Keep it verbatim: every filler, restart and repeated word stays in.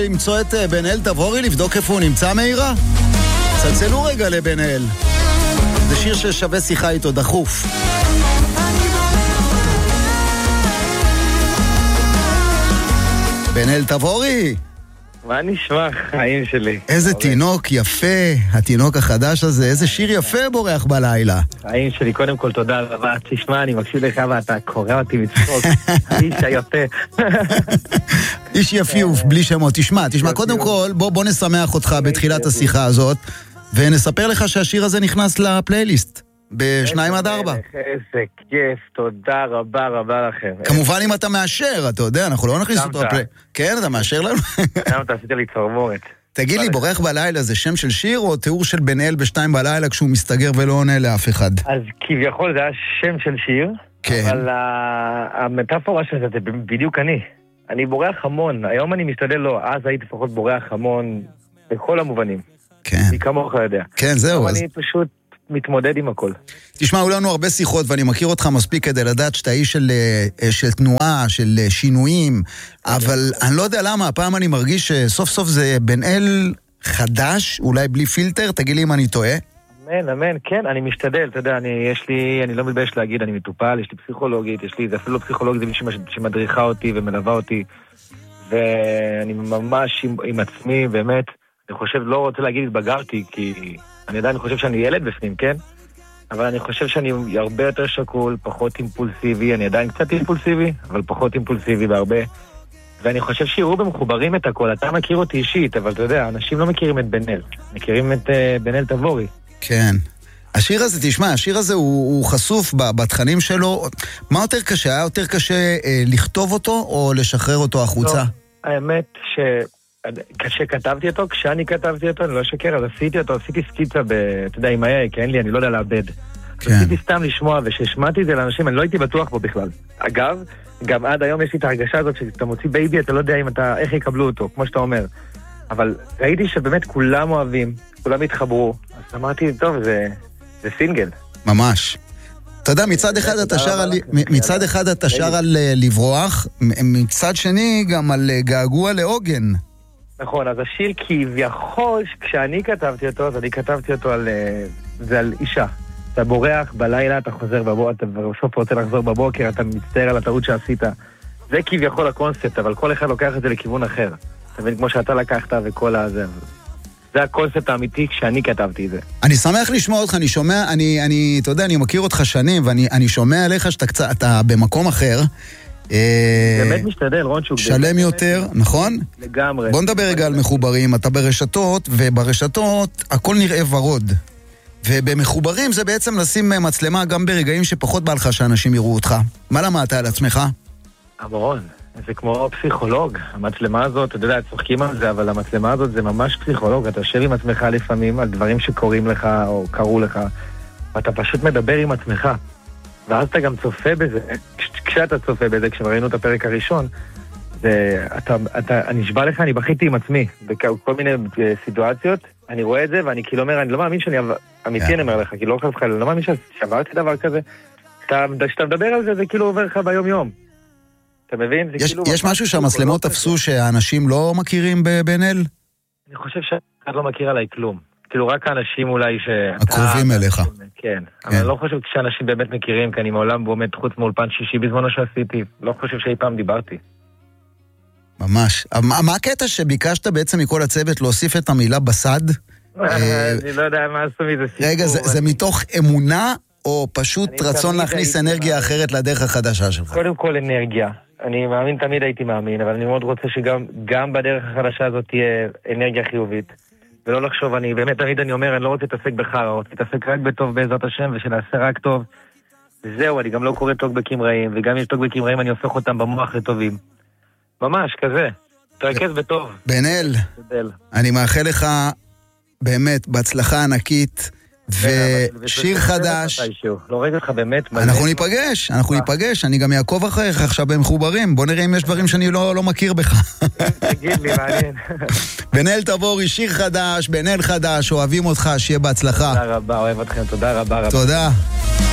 למצוא את בן-אל תבורי, לבדוק איפה הוא נמצא מהירה? צלצלו רגע לבן-אל. זה שיר ששווה שיחה איתו דחוף. בן-אל תבורי! מה נשמע חיים שלי? איזה תינוק יפה, התינוק החדש הזה, איזה שיר יפה בורח בלילה. חיים שלי, קודם כל תודה רבה, תשמע, אני מקשיב לך ואתה קורא אותי מצחוק, האיש היפה. איש יפיוף, בלי שמות, תשמע, תשמע, קודם כל, בוא נשמח אותך בתחילת השיחה הזאת, ונספר לך שהשיר הזה נכנס לפלייליסט, בשניים עד ארבע. איזה כיף, תודה רבה רבה לכם. כמובן אם אתה מאשר, אתה יודע, אנחנו לא נכניס אותו לפלייליסט. כן, אתה מאשר לנו? גם אתה עשית לי צרמורת. תגיד לי, בורח בלילה זה שם של שיר או תיאור של בן-אל בשתיים בלילה כשהוא מסתגר ולא עונה לאף אחד? אז כביכול זה היה שם של שיר, אבל המטאפורה של זה זה בדיוק אני. אני בורח המון, היום אני משתדל לא, אז הייתי לפחות בורח המון בכל המובנים. כן. אני כמוך יודע. כן, זהו. אני פשוט מתמודד עם הכל. תשמע, היו לנו הרבה שיחות, ואני מכיר אותך מספיק כדי לדעת שאתה איש של, של תנועה, של שינויים, אבל אני לא יודע למה, הפעם אני מרגיש שסוף סוף זה בן-אל חדש, אולי בלי פילטר, תגיד לי אם אני טועה. אמן, אמן, כן, אני משתדל, אתה יודע, אני, יש לי, אני לא מתבייש להגיד, אני מטופל, יש לי פסיכולוגית, יש לי, זה אפילו לא פסיכולוגית, זה מישהו שמדריכה אותי ומלווה אותי, ואני ממש עם, עם עצמי, באמת, אני חושב, לא רוצה להגיד, התבגרתי, כי אני עדיין חושב שאני ילד בפנים, כן? אבל אני חושב שאני הרבה יותר שקול, פחות אימפולסיבי, אני עדיין קצת אימפולסיבי, אבל פחות אימפולסיבי בהרבה. ואני חושב שיראו במחוברים את הכל, אתה מכיר אותי אישית, אבל אתה יודע, אנשים לא מכירים את בן-אל, מכירים את uh, בן-אל תבורי. כן. השיר הזה, תשמע, השיר הזה הוא, הוא חשוף בתכנים שלו. מה יותר קשה? היה יותר קשה אה, לכתוב אותו או לשחרר אותו החוצה? לא, האמת ש... כשכתבתי אותו, כשאני כתבתי אותו, אני לא אשקר, אז עשיתי אותו, עשיתי סקיצה, ב, אתה יודע, עם היה, כי אין לי, אני לא יודע לאבד. כן. עשיתי סתם לשמוע, וששמעתי את זה לאנשים, אני לא הייתי בטוח בו בכלל. אגב, גם עד היום יש לי את ההרגשה הזאת, שאתה מוציא בייבי, אתה לא יודע אם אתה, איך יקבלו אותו, כמו שאתה אומר. אבל ראיתי שבאמת כולם אוהבים, כולם התחברו, אז אמרתי, טוב, זה, זה סינגל. ממש. אתה יודע, מצד אחד אתה שר על, מצד אחד אתה שר על לברוח, מצד שני גם על געגוע לעוגן. נכון, אז השיר כביכול, כשאני כתבתי אותו, אז אני כתבתי אותו על, זה על אישה. אתה בורח בלילה, אתה חוזר בבוקר, אתה בסוף רוצה לחזור בבוקר, אתה מצטער על הטעות שעשית. זה כביכול הקונספט, אבל כל אחד לוקח את זה לכיוון אחר. אתה מבין, כמו שאתה לקחת וכל הזה. זה הקונספט האמיתי כשאני כתבתי את זה. אני שמח לשמוע אותך, אני שומע, אני, אני, אתה יודע, אני מכיר אותך שנים, ואני אני שומע עליך שאתה קצת, אתה במקום אחר. באמת משתדל, רון שוק. שלם יותר, נכון? לגמרי. בוא נדבר רגע על מחוברים, אתה ברשתות, וברשתות הכל נראה ורוד. ובמחוברים זה בעצם לשים מצלמה גם ברגעים שפחות בא לך שאנשים יראו אותך. מה למדת על עצמך? אמרון, זה כמו פסיכולוג. המצלמה הזאת, אתה יודע, צוחקים על זה, אבל המצלמה הזאת זה ממש פסיכולוג. אתה יושב עם עצמך לפעמים על דברים שקורים לך או קרו לך, ואתה פשוט מדבר עם עצמך. ואז אתה גם צופה בזה, כשאתה צופה בזה, כשראינו את הפרק הראשון, זה, אתה, אתה, אני נשבע לך, אני בכיתי עם עצמי, בכל מיני סיטואציות, אני רואה את זה, ואני כאילו אומר, אני לא מאמין שאני אמיתי, אני אומר לך, כאילו לא חייב לך, אני לא מאמין שעברתי דבר כזה, כשאתה מדבר על זה, זה כאילו עובר לך ביום יום. אתה מבין? יש, כאילו יש משהו שהמצלמות תפסו שהאנשים לא מכירים בבן-אל? אני חושב שאתה לא מכיר עליי כלום. כאילו רק האנשים אולי ש... הקרובים אליך. כן, אבל אני לא חושב שאנשים באמת מכירים, כי אני מעולם באמת חוץ מאולפן שישי בזמנו שעשיתי, לא חושב שאי פעם דיברתי. ממש. מה הקטע שביקשת בעצם מכל הצוות להוסיף את המילה בסד? אני לא יודע מה עשו מזה סיפור. רגע, זה מתוך אמונה או פשוט רצון להכניס אנרגיה אחרת לדרך החדשה שלך? קודם כל אנרגיה. אני מאמין, תמיד הייתי מאמין, אבל אני מאוד רוצה שגם בדרך החדשה הזאת תהיה אנרגיה חיובית. ולא לחשוב, אני באמת תמיד אני אומר, אני לא רוצה להתעסק בחרא, רוצה להתעסק רק בטוב בעזרת השם, ושנעשה רק טוב. וזהו, אני גם לא קורא טוקבקים רעים, וגם יש טוקבקים רעים, אני הופך אותם במוח לטובים. ממש, כזה. תרכז בטוב. בן-אל, אני מאחל לך באמת בהצלחה ענקית, ושיר חדש. לא רגע לך באמת. אנחנו ניפגש, אנחנו ניפגש, אני גם יעקב אחריך עכשיו במחוברים, בוא נראה אם יש דברים שאני לא מכיר בך. תגיד לי, מעניין. בן-אל תבורי, שיר חדש, בן-אל חדש, אוהבים אותך, שיהיה בהצלחה. תודה רבה, אוהב אתכם, תודה רבה. תודה.